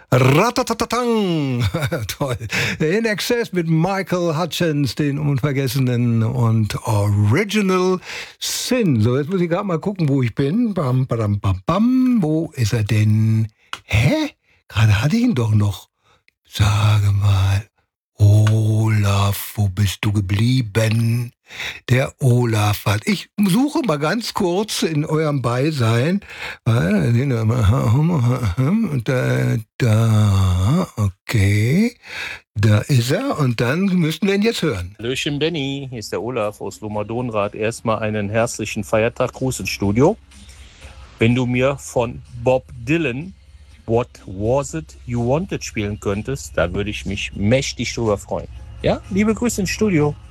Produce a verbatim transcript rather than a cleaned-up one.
Ratatatang! Toll. In Excess mit Michael Hutchence, den Unvergessenen, und Original Sin. So, jetzt muss ich gerade mal gucken, wo ich bin. Bam, bam, bam, bam. Wo ist er denn? Hä? Gerade hatte ich ihn doch noch. Sage mal. Olaf, wo bist du geblieben? Der Olaf hat. Ich suche mal ganz kurz in eurem Beisein. Und da, da, okay. Da ist er und dann müssten wir ihn jetzt hören. Hallöchen Benny, hier ist der Olaf aus Lomadonrad. Erstmal einen herzlichen Feiertag-Gruß ins Studio. Wenn du mir von Bob Dylan What Was It You Wanted spielen könntest, da würde ich mich mächtig drüber freuen. Ja, liebe Grüße ins Studio.